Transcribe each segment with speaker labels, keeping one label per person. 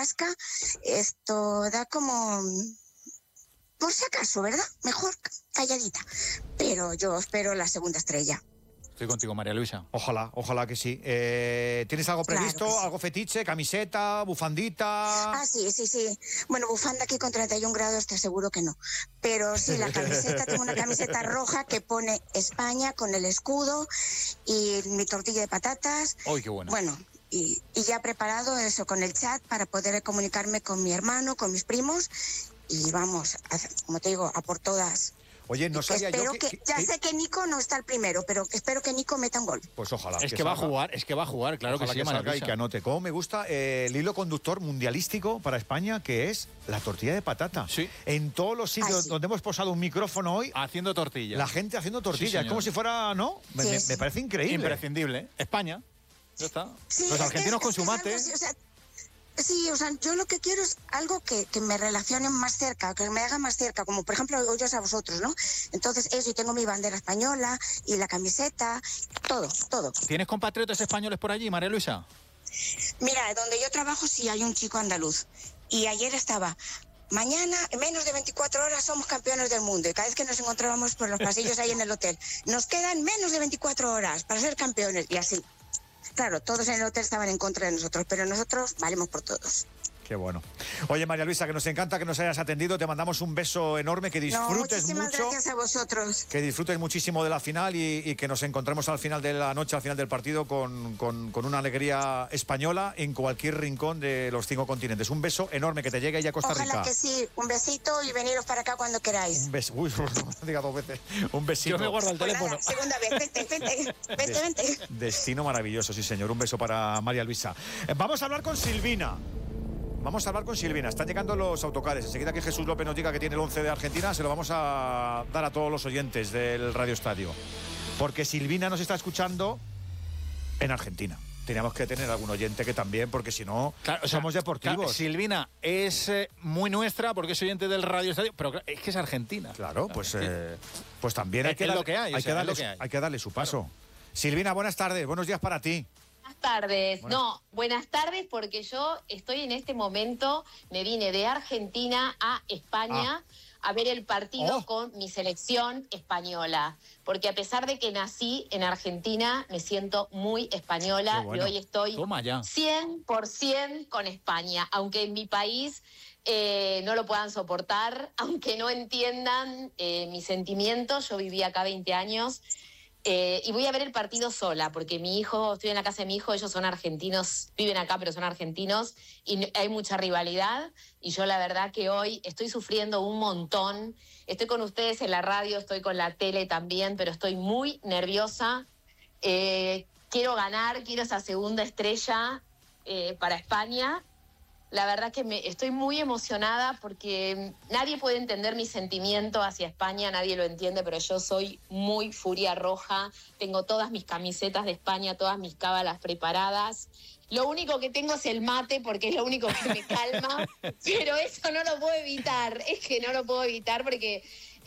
Speaker 1: rasca, esto da como... Por si acaso, ¿verdad? Mejor calladita. Pero yo espero la segunda estrella.
Speaker 2: Estoy contigo, María Luisa.
Speaker 3: Ojalá que sí. ¿Tienes algo previsto? Claro que sí. ¿Algo fetiche? ¿Camiseta? ¿Bufandita?
Speaker 1: Ah, sí. Bueno, bufanda aquí con 31 grados te aseguro que no. Pero sí, la camiseta, tengo una camiseta roja que pone España con el escudo y mi tortilla de patatas.
Speaker 2: ¡Ay, qué bueno!
Speaker 1: Bueno, y ya preparado eso con el chat para poder comunicarme con mi hermano, con mis primos. Y vamos, como te digo, a por todas.
Speaker 3: Oye, no sabía yo que...
Speaker 1: Ya sé que Nico no está el primero, pero espero que Nico meta un gol.
Speaker 3: Pues ojalá.
Speaker 2: Es que va a jugar, claro.
Speaker 3: Ojalá
Speaker 2: que sí,
Speaker 3: que salga y que anote. Cómo me gusta el hilo conductor mundialístico para España, que es la tortilla de patata.
Speaker 2: Sí.
Speaker 3: En todos los sitios donde hemos posado un micrófono hoy...
Speaker 2: Haciendo tortilla.
Speaker 3: La gente haciendo tortilla.
Speaker 2: Sí,
Speaker 3: es como si fuera, ¿no? Me parece increíble.
Speaker 2: Imprescindible. España. Ya está.
Speaker 1: Sí,
Speaker 2: los argentinos con su mate...
Speaker 1: Sí, o sea, yo lo que quiero es algo que me relacione más cerca, que me haga más cerca, como por ejemplo ellos a vosotros, ¿no? Entonces eso, y tengo mi bandera española y la camiseta, todo.
Speaker 2: ¿Tienes compatriotas españoles por allí, María Luisa?
Speaker 1: Mira, donde yo trabajo sí hay un chico andaluz, y ayer estaba... Mañana, en menos de 24 horas, somos campeones del mundo. Y cada vez que nos encontrábamos por los pasillos ahí en el hotel, nos quedan menos de 24 horas para ser campeones, y así. Claro, todos en el hotel estaban en contra de nosotros, pero nosotros valemos por todos.
Speaker 3: Qué bueno. Oye, María Luisa, que nos encanta que nos hayas atendido. Te mandamos un beso enorme, que disfrutes
Speaker 1: muchísimas
Speaker 3: mucho.
Speaker 1: Gracias a vosotros.
Speaker 3: Que disfrutes muchísimo de la final y que nos encontremos al final de la noche, al final del partido, con una alegría española en cualquier rincón de los 5 continentes. Un beso enorme, que te llegue ya a Costa Rica.
Speaker 1: Ojalá que sí. Un besito y veniros para acá cuando queráis.
Speaker 3: Un beso. Uy, no diga 2 veces. Un besito.
Speaker 2: Yo me guardo el teléfono.
Speaker 1: Nada, segunda vez. Vente.
Speaker 3: Destino maravilloso, sí, señor. Un beso para María Luisa. Vamos a hablar con Silvina. Están llegando los autocares. Enseguida que Jesús López nos diga que tiene el 11 de Argentina, se lo vamos a dar a todos los oyentes del Radio Estadio. Porque Silvina nos está escuchando en Argentina. Teníamos que tener algún oyente que también, porque si no, somos deportivos.
Speaker 2: Claro, Silvina es muy nuestra porque es oyente del Radio Estadio, pero es que es argentina.
Speaker 3: Claro, pues también hay que darle su paso. Claro. Silvina, buenas tardes, buenos días para ti.
Speaker 4: Buenas tardes. Buenas tardes porque yo estoy en este momento, me vine de Argentina a España a ver el partido con mi selección española. Porque a pesar de que nací en Argentina, me siento muy española y hoy estoy 100% con España. Aunque en mi país no lo puedan soportar, aunque no entiendan mis sentimientos, yo viví acá 20 años. Y voy a ver el partido sola, porque estoy en la casa de mi hijo, ellos son argentinos, viven acá, pero son argentinos, y hay mucha rivalidad, y yo la verdad que hoy estoy sufriendo un montón. Estoy con ustedes en la radio, estoy con la tele también, pero estoy muy nerviosa. Quiero ganar, quiero esa segunda estrella para España. La verdad que estoy muy emocionada porque nadie puede entender mi sentimiento hacia España, nadie lo entiende, pero yo soy muy furia roja, tengo todas mis camisetas de España, todas mis cábalas preparadas. Lo único que tengo es el mate porque es lo único que me calma, pero eso no lo puedo evitar, porque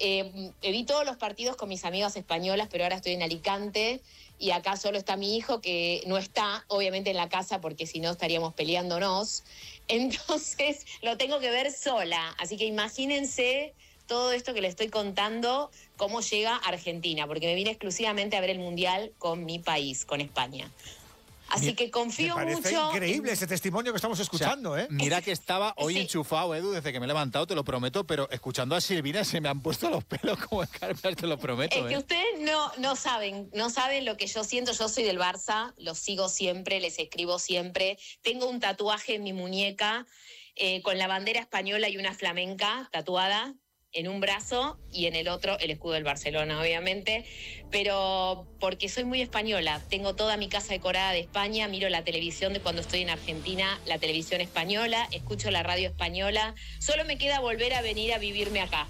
Speaker 4: vi todos los partidos con mis amigas españolas, pero ahora estoy en Alicante. Y acá solo está mi hijo, que no está, obviamente, en la casa, porque si no estaríamos peleándonos. Entonces, lo tengo que ver sola. Así que imagínense todo esto que le estoy contando, cómo llega a Argentina, porque me vine exclusivamente a ver el Mundial con mi país, con España. Así que confío mucho.
Speaker 3: Me parece increíble ese testimonio que estamos escuchando,
Speaker 2: Mira que estaba hoy enchufado, Edu, desde que me he levantado, te lo prometo, pero escuchando a Silvina se me han puesto los pelos como escarpias, te lo prometo.
Speaker 4: Es que ustedes no saben lo que yo siento. Yo soy del Barça, los sigo siempre, les escribo siempre. Tengo un tatuaje en mi muñeca con la bandera española y una flamenca tatuada en un brazo y en el otro el escudo del Barcelona, obviamente, pero porque soy muy española, tengo toda mi casa decorada de España, miro la televisión de cuando estoy en Argentina, la televisión española, escucho la radio española, solo me queda volver a venir a vivirme acá.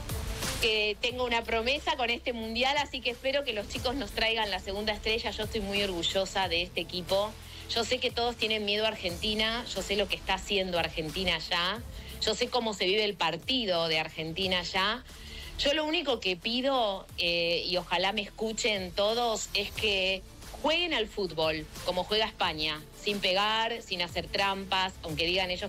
Speaker 4: Que tengo una promesa con este mundial, así que espero que los chicos nos traigan la segunda estrella. Yo estoy muy orgullosa de este equipo. Yo sé que todos tienen miedo a Argentina, yo sé lo que está haciendo Argentina allá. Yo sé cómo se vive el partido de Argentina allá. Yo lo único que pido, y ojalá me escuchen todos, es que jueguen al fútbol como juega España, sin pegar, sin hacer trampas, aunque digan ellos